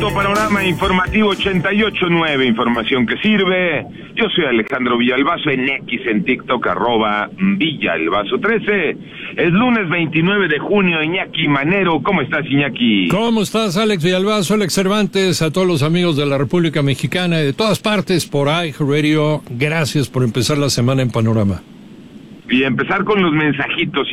Panorama Informativo 88.9, información que sirve. Yo soy Alejandro Villalbazo, en X, en TikTok, @Villalbazo13. Es lunes 29 de junio, Iñaki Manero. ¿Cómo estás, Iñaki? ¿Cómo estás, Alex Villalbazo, Alex Cervantes, a todos los amigos de la República Mexicana y de todas partes por iHeartRadio? Gracias por empezar la semana en Panorama. Y empezar con los mensajitos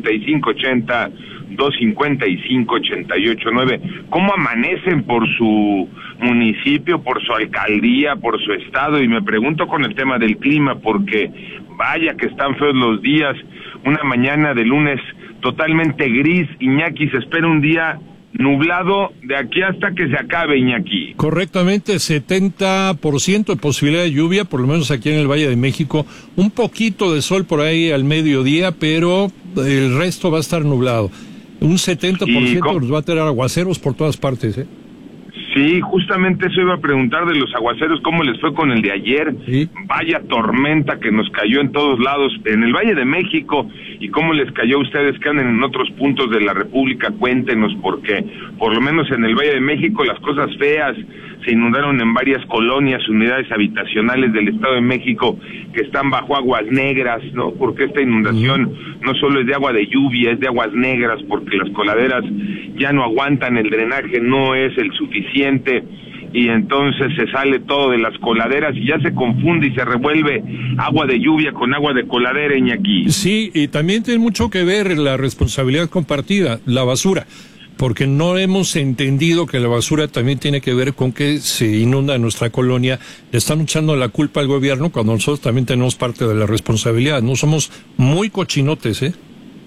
5580-255-88.9. ¿Cómo amanecen por su municipio, por su alcaldía, por su estado? Y me pregunto con el tema del clima, porque vaya que están feos los días. Una mañana de lunes totalmente gris, Iñaki, se espera un día nublado de aquí hasta que se acabe, Iñaki. Correctamente, 70% de posibilidad de lluvia, por lo menos aquí en el Valle de México. Un poquito de sol por ahí al mediodía, pero el resto va a estar nublado. Un 70% nos va a tener aguaceros por todas partes, ¿eh? Sí, justamente eso iba a preguntar de los aguaceros, ¿cómo les fue con el de ayer? Sí. Vaya tormenta que nos cayó en todos lados, en el Valle de México, y cómo les cayó a ustedes que andan en otros puntos de la República. Cuéntenos, porque por lo menos en el Valle de México las cosas feas se inundaron en varias colonias, unidades habitacionales del Estado de México que están bajo aguas negras, ¿no? Porque esta inundación no solo es de agua de lluvia, es de aguas negras, porque las coladeras ya no aguantan, el drenaje no es el suficiente, y entonces se sale todo de las coladeras y ya se confunde y se revuelve agua de lluvia con agua de coladera, Iñaki. Sí, y también tiene mucho que ver la responsabilidad compartida, la basura, porque no hemos entendido que la basura también tiene que ver con que se inunda nuestra colonia. Le están echando la culpa al gobierno cuando nosotros también tenemos parte de la responsabilidad. No somos muy cochinotes, ¿eh?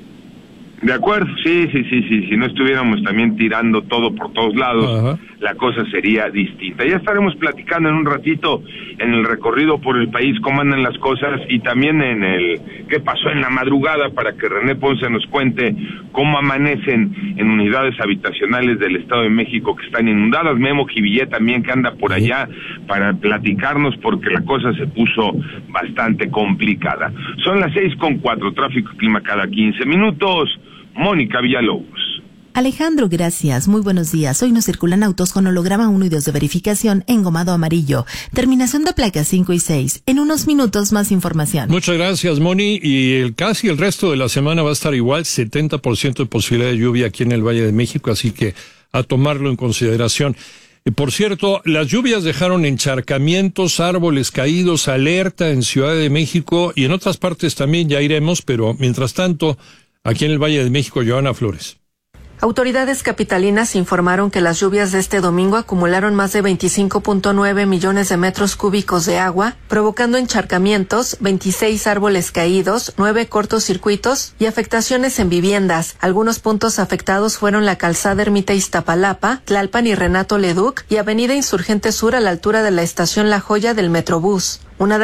De acuerdo, sí, si no estuviéramos también tirando todo por todos lados, ajá, la cosa sería distinta. Ya estaremos platicando en un ratito en el recorrido por el país cómo andan las cosas, y también en el qué pasó en la madrugada, para que René Ponce nos cuente cómo amanecen en unidades habitacionales del Estado de México que están inundadas. Memo Jivillé también, que anda por allá, para platicarnos, porque la cosa se puso bastante complicada. Son las 6:04, tráfico y clima cada 15 minutos. Mónica Villalobos. Alejandro, gracias. Muy buenos días. Hoy nos circulan autos con holograma 1 y 2 de verificación engomado amarillo. Terminación de placas 5 y 6. En unos minutos más información. Muchas gracias, Moni. Y casi el resto de la semana va a estar igual, 70% de posibilidad de lluvia aquí en el Valle de México, así que a tomarlo en consideración. Por cierto, las lluvias dejaron encharcamientos, árboles caídos, alerta en Ciudad de México y en otras partes también, ya iremos, pero mientras tanto, aquí en el Valle de México, Joana Flores. Autoridades capitalinas informaron que las lluvias de este domingo acumularon más de 25.9 millones de metros cúbicos de agua, provocando encharcamientos, 26 árboles caídos, 9 cortocircuitos y afectaciones en viviendas. Algunos puntos afectados fueron la calzada Ermita Iztapalapa, Tlalpan y Renato Leduc, y avenida Insurgente Sur a la altura de la estación La Joya del Metrobús.